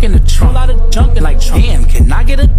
junk in the trunk. Like, damn, can I get a